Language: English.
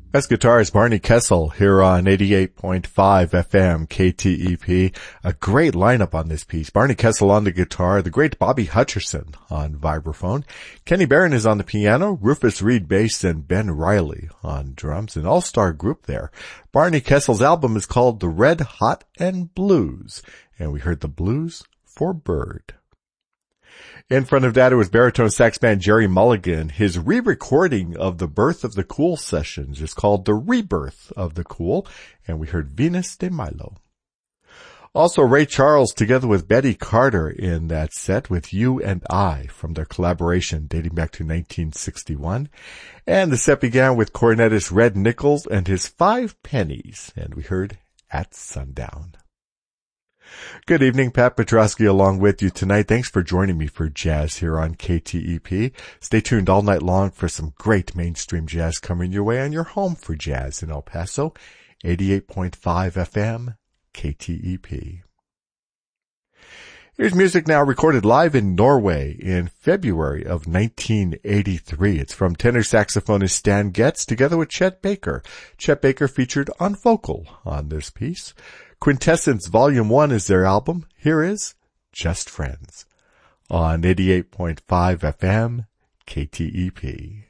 As guitarist Barney Kessel here on 88.5 FM KTEP. A great lineup on this piece. Barney Kessel on the guitar, the great Bobby Hutcherson on vibraphone. Kenny Barron is on the piano, Rufus Reid bass, and Ben Riley on drums. An all-star group there. Barney Kessel's album is called The Red Hot and Blues, and we heard the blues for Bird. In front of that, it was baritone sax man Jerry Mulligan. His re-recording of the Birth of the Cool sessions is called The Rebirth of the Cool, and we heard Venus de Milo. Also, Ray Charles together with Betty Carter in that set with You and I from their collaboration dating back to 1961. And the set began with cornetist Red Nichols and his 5 pennies, and we heard At Sundown. Good evening, Pat Petrosky along with you tonight. Thanks for joining me for jazz here on KTEP. Stay tuned all night long for some great mainstream jazz coming your way on your home for jazz in El Paso, 88.5 FM KTEP. Here's music now recorded live in Norway in February of 1983. It's from tenor saxophonist Stan Getz together with Chet Baker. Chet Baker featured on vocal on this piece. Quintessence Volume 1 is their album. Here is Just Friends on 88.5 FM KTEP.